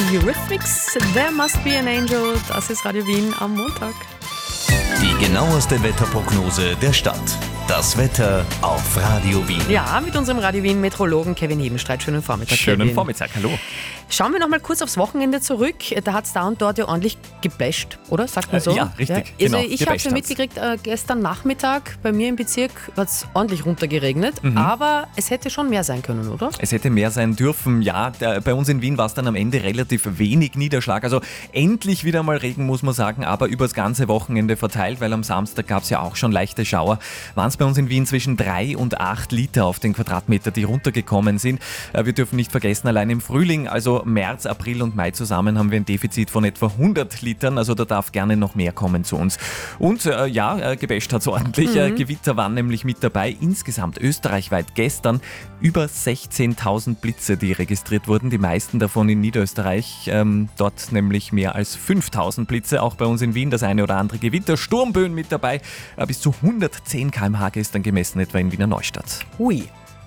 Eurythmics, There Must Be an Angel. Das ist Radio Wien am Montag. Die genaueste Wetterprognose der Stadt. Das Wetter auf Radio Wien. Ja, mit unserem Radio Wien Meteorologen Kevin Hebenstreit. Schönen Vormittag, Schönen Kevin. Vormittag, hallo. Schauen wir noch mal kurz aufs Wochenende zurück. Da hat es da und dort ja ordentlich gebasht, oder? Sagt man so? Ja, richtig. Ja. Genau, Also ich habe gebasht schon mitgekriegt, gestern Nachmittag bei mir im Bezirk hat es ordentlich runtergeregnet. Aber es hätte schon mehr sein können, oder? Es hätte mehr sein dürfen, ja. Bei uns in Wien war es dann am Ende relativ wenig Niederschlag. Also endlich wieder mal Regen, muss man sagen, aber übers ganze Wochenende verteilt, weil am Samstag gab es ja auch schon leichte Schauer. Waren es bei uns in Wien zwischen 3 und 8 Liter auf den Quadratmeter, die runtergekommen sind. Wir dürfen nicht vergessen, allein im Frühling, also März, April und Mai zusammen, haben wir ein Defizit von etwa 100 Litern. Also da darf gerne noch mehr kommen zu uns. Und gebasht hat es ordentlich. Gewitter waren nämlich mit dabei. Insgesamt österreichweit gestern über 16.000 Blitze, die registriert wurden. Die meisten davon in Niederösterreich. Dort nämlich mehr als 5.000 Blitze. Auch bei uns in Wien das eine oder andere Gewitter. Sturmböen mit dabei. Bis zu 110 km/h gestern gemessen, etwa in Wiener Neustadt. Ui.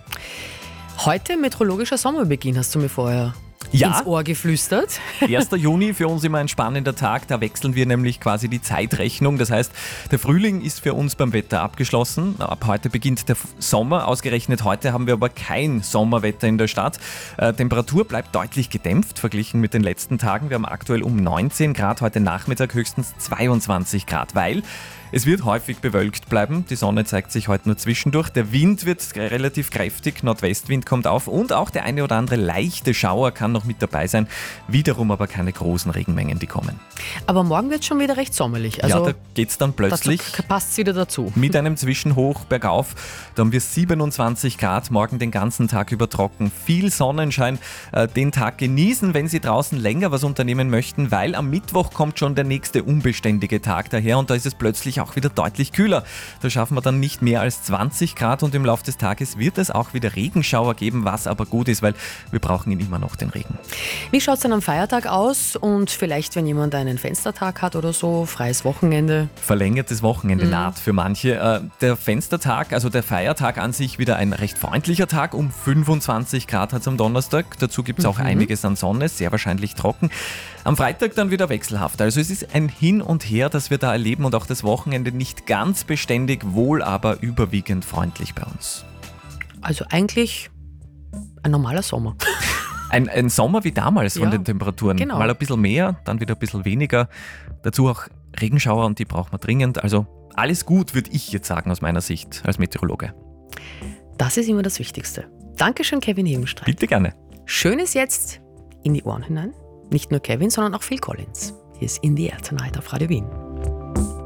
Heute meteorologischer Sommerbeginn, hast du mir vorher Ja. ins Ohr geflüstert. 1. Juni für uns immer ein spannender Tag, da wechseln wir nämlich quasi die Zeitrechnung. Das heißt, der Frühling ist für uns beim Wetter abgeschlossen. Ab heute beginnt der Sommer. Ausgerechnet heute haben wir aber kein Sommerwetter in der Stadt. Temperatur bleibt deutlich gedämpft verglichen mit den letzten Tagen. Wir haben aktuell um 19 Grad, heute Nachmittag höchstens 22 Grad, weil es wird häufig bewölkt bleiben. Die Sonne zeigt sich heute nur zwischendurch. Der Wind wird relativ kräftig, Nordwestwind kommt auf und auch der eine oder andere leichte Schauer kann noch mit dabei sein. Wiederum aber keine großen Regenmengen, die kommen. Aber morgen wird es schon wieder recht sommerlich. Also da geht es dann plötzlich passt es wieder dazu. mit einem Zwischenhoch bergauf. Da haben wir 27 Grad, morgen den ganzen Tag über trocken. Viel Sonnenschein, den Tag genießen, wenn Sie draußen länger was unternehmen möchten, weil am Mittwoch kommt schon der nächste unbeständige Tag daher und da ist es plötzlich auch wieder deutlich kühler. Da schaffen wir dann nicht mehr als 20 Grad und im Laufe des Tages wird es auch wieder Regenschauer geben, was aber gut ist, weil wir brauchen ihn immer noch, den Regen. Wie schaut es dann am Feiertag aus? Und vielleicht, wenn jemand einen Fenstertag hat oder so, freies Wochenende? Verlängertes Wochenende naht für manche. Der Fenstertag, also der Feiertag an sich, wieder ein recht freundlicher Tag. Um 25 Grad hat es am Donnerstag. Dazu gibt es auch einiges an Sonne, sehr wahrscheinlich trocken. Am Freitag dann wieder wechselhaft. Also es ist ein Hin und Her, das wir da erleben und auch das Wochenende nicht ganz beständig, wohl aber überwiegend freundlich bei uns. Also eigentlich ein normaler Sommer. Ein Sommer wie damals von Ja, den Temperaturen. genau. Mal ein bisschen mehr, dann wieder ein bisschen weniger. Dazu auch Regenschauer und die braucht man dringend. Also alles gut, würde ich jetzt sagen aus meiner Sicht als Meteorologe. Das ist immer das Wichtigste. Dankeschön, Kevin Hebenstreit. Bitte gerne. Schön ist jetzt in die Ohren hinein. Nicht nur Kevin, sondern auch Phil Collins. Hier ist In the Air Tonight auf Radio Wien.